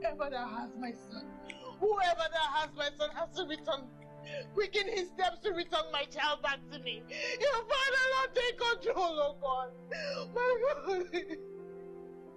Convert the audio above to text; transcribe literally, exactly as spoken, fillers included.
whoever that has my son, whoever that has my son has to return. Quicken his steps to return my child back to me. Your Father, Lord, take control, oh God. My God.